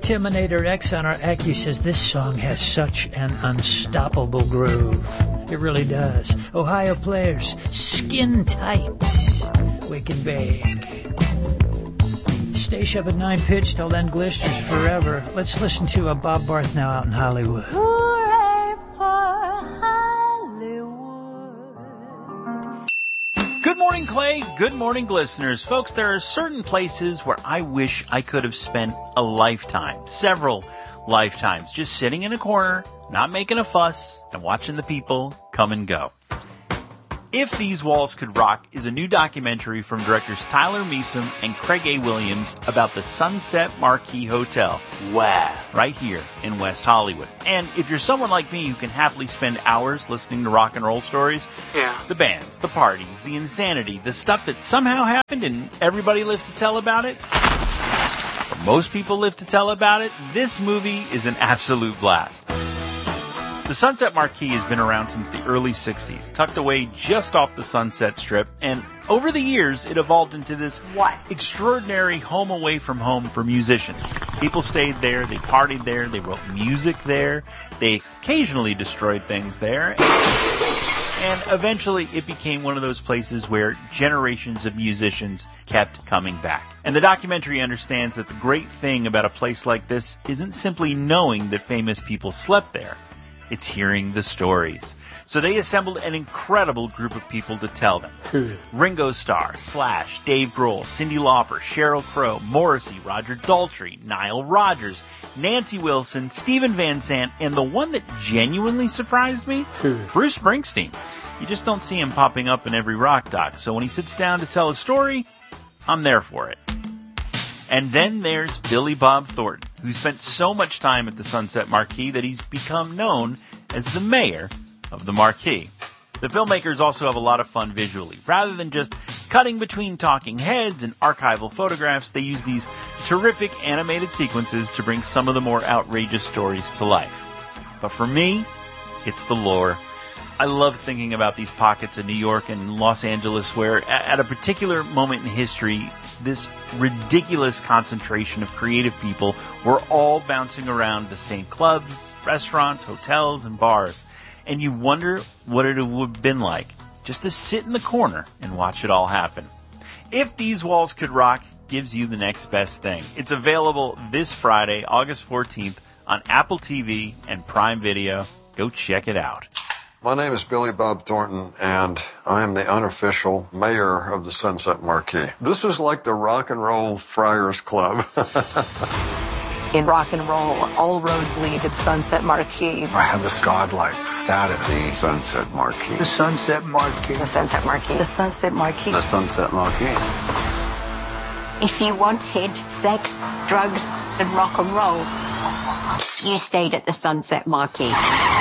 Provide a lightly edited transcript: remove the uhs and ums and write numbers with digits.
Timinator X on our Accu says this song has such an unstoppable groove. It really does. Ohio players, skin tight. Wake and bake. Stay sharp at 9 pitch, till then glisters forever. Let's listen to Bob Barth now out in Hollywood. Hooray for Hollywood. Good morning, Clay. Good morning, listeners. Folks, there are certain places where I wish I could have spent a lifetime, several lifetimes, just sitting in a corner, not making a fuss, and watching the people come and go. If These Walls Could Rock is a new documentary from directors Tyler Measom and Craig A. Williams about the Sunset Marquis Hotel. Wow. Right here in West Hollywood. And if you're someone like me who can happily spend hours listening to rock and roll stories, the bands, the parties, the insanity, the stuff that somehow happened and everybody lived to tell about it, or most people live to tell about it, this movie is an absolute blast. The Sunset Marquis has been around since the early 60s, tucked away just off the Sunset Strip, and over the years it evolved into this extraordinary home away from home for musicians. People stayed there, they partied there, they wrote music there, they occasionally destroyed things there, and eventually it became one of those places where generations of musicians kept coming back. And the documentary understands that the great thing about a place like this isn't simply knowing that famous people slept there. It's hearing the stories. So they assembled an incredible group of people to tell them. Ringo Starr, Slash, Dave Grohl, Cyndi Lauper, Sheryl Crow, Morrissey, Roger Daltrey, Nile Rodgers, Nancy Wilson, Steven Van Sant, and the one that genuinely surprised me, Bruce Springsteen. You just don't see him popping up in every rock doc, so when he sits down to tell a story, I'm there for it. And then there's Billy Bob Thornton, who spent so much time at the Sunset Marquis that he's become known as the mayor of the Marquis. The filmmakers also have a lot of fun visually. Rather than just cutting between talking heads and archival photographs, they use these terrific animated sequences to bring some of the more outrageous stories to life. But for me, it's the lore. I love thinking about these pockets in New York and Los Angeles where, at a particular moment in history, this ridiculous concentration of creative people were all bouncing around the same clubs, restaurants, hotels, and bars. And you wonder what it would have been like just to sit in the corner and watch it all happen. If These Walls Could Rock gives you the next best thing. It's available this Friday, August 14th, on Apple TV and Prime Video. Go check it out. My name is Billy Bob Thornton, and I am the unofficial mayor of the Sunset Marquis. This is like the Rock and Roll Friars Club. In rock and roll, all roads lead to the Sunset Marquis. I have this godlike status. The Sunset Marquis. The Sunset Marquis. The Sunset Marquis. The Sunset Marquis. The Sunset Marquis. If you wanted sex, drugs, and rock and roll, you stayed at the Sunset Marquis.